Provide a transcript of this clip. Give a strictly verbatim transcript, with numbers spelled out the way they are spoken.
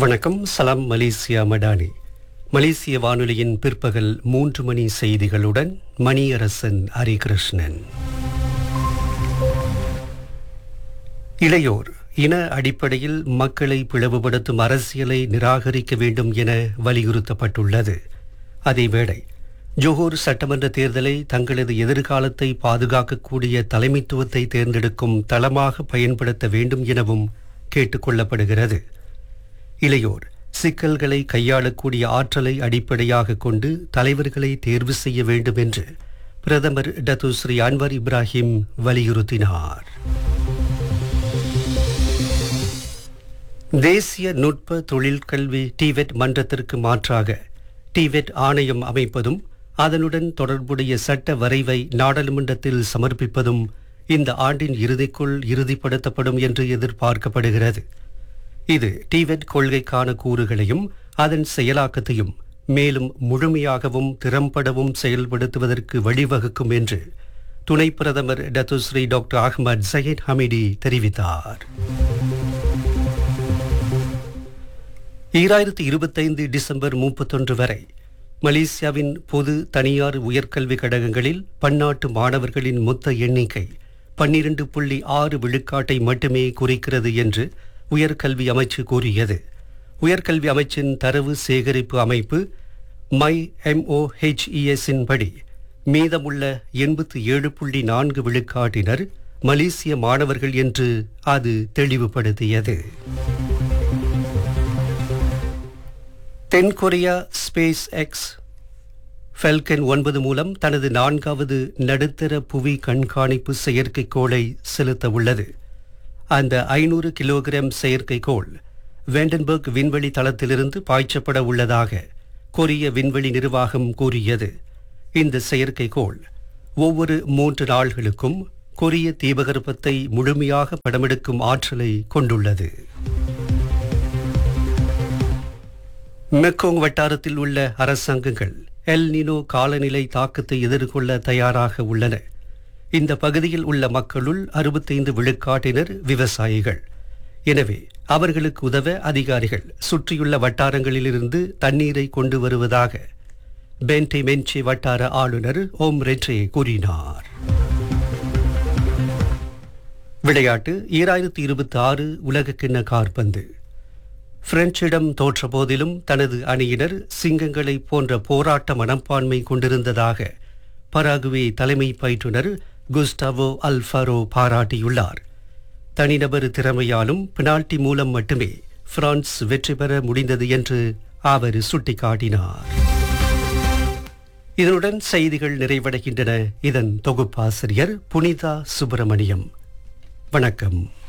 வணக்கம். சலாம் மலேசியா மடானி. மலேசிய வானொலியின் பிற்பகல் மூன்று மணி செய்திகளுடன் மணியரசன் ஹரிகிருஷ்ணன். இளையோர் இன அடிப்படையில் மக்களை பிளவுபடுத்தும் அரசியலை நிராகரிக்க வேண்டும் என வலியுறுத்தப்பட்டுள்ளது. அதேவேளை ஜோஹர் சட்டமன்ற தேர்தலை தங்களது எதிர்காலத்தை பாதுகாக்கக்கூடிய தலைமைத்துவத்தை தேர்ந்தெடுக்கும் தளமாக பயன்படுத்த வேண்டும் எனவும் கேட்டுக் கொள்ளப்படுகிறது. இளையோர் சிக்கல்களை கையாளக்கூடிய ஆற்றலை அடிப்படையாக கொண்டு தலைவர்களை தேர்வு செய்ய வேண்டும் என்று பிரதமர் டத்து ஸ்ரீ அன்வர் இப்ராஹிம் வலியுறுத்தினார். தேசிய நுட்ப தொழிற்கல்வி டிவெட் மன்றத்திற்கு மாற்றாக டிவெட் ஆணையம் அமைப்பதும் அதனுடன் தொடர்புடைய சட்ட வரைவை நாடாளுமன்றத்தில் சமர்ப்பிப்பதும் இந்த ஆண்டின் இறுதிக்குள் இறுதிப்படுத்தப்படும் என்று எதிர்பார்க்கப்படுகிறது. இது டிவெட் கொள்கைக்கான கூறுகளையும் அதன் செயலாக்கத்தையும் மேலும் முழுமையாகவும் திறம்படவும் செயல்படுத்துவதற்கு வழிவகுக்கும் என்று துணை பிரதமர் Datuk Sri doctor Ahmad Zayed Hamidi தெரிவித்தார். ஈராயிரத்தி இருபத்தைந்து டிசம்பர் முப்பத்தொன்று வரை மலேசியாவின் பொது தனியார் உயர்கல்வி கழகங்களில் பன்னாட்டு மாணவர்களின் மொத்த எண்ணிக்கை பன்னிரண்டு புள்ளி ஆறு விழுக்காட்டை மட்டுமே குறிக்கிறது என்று உயர்கல்வி அமைச்சு கூறியது. உயர்கல்வி அமைச்சின் தரவு சேகரிப்பு அமைப்பு மை எம்ஓஹெச்இஎஸின் படி மீதமுள்ள எண்பத்தி ஏழு புள்ளி நான்கு விழுக்காட்டினர் மலேசிய மாணவர்கள் என்று அது தெளிவுபடுத்தியது. தென்கொரியா ஸ்பேஸ் எக்ஸ் ஃபெல்கன் ஒன்பது மூலம் தனது நான்காவது நடுத்தர புவி கண்காணிப்பு செயற்கைக்கோளை செலுத்த உள்ளது. அந்த ஐநூறு கிலோகிராம் செயற்கைக்கோள் வேண்டன்பர்க் விண்வெளி தளத்திலிருந்து பாய்ச்சப்பட உள்ளதாக கொரிய விண்வெளி நிர்வாகம் கூறியது. இந்த செயற்கைக்கோள் ஒவ்வொரு மூன்று நாள்களுக்கும் கொரிய தீபகற்பத்தை முழுமையாக படமெடுக்கும் ஆற்றலை கொண்டுள்ளது. மெக்கோங் வட்டாரத்தில் உள்ள அரசாங்கங்கள் எல் நினோ காலநிலை தாக்கத்தை எதிர்கொள்ள தயாராக உள்ளன. இந்த பகுதியில் உள்ள மக்களுள் அறுபத்தைந்து விழுக்காட்டினர் விவசாயிகள். எனவே அவர்களுக்கு உதவ அதிகாரிகள் சுற்றியுள்ள வட்டாரங்களிலிருந்து தண்ணீரை கொண்டு வருவதாக பென்டே மென்சே வட்டார ஆளுநர் ஓம் ரெட்ரே கூறினார். விளையாட்டு. ஈராயிரத்தி இருபத்தி ஆறு உலகக்கிண்ண காற்பந்து. பிரெஞ்சிடம் தோற்ற போதிலும் தனது அணியினர் சிங்கங்களை போன்ற போராட்ட மனப்பான்மை கொண்டிருந்ததாக பராகுவே தலைமை பயிற்றுனர் குஸ்டாவோ அல்ஃபாரோ பாராட்டியுள்ளார். தனிநபர் திறமையாலும் பெனால்டி மூலம் மட்டுமே பிரான்ஸ் வெற்றி பெற முடிந்தது என்று அவர் சுட்டிக்காட்டினார். இதனுடன் செய்திகள் நிறைவடைகின்றன. இதன் தொகுப்பாசிரியர் புனிதா சுப்பிரமணியம். வணக்கம்.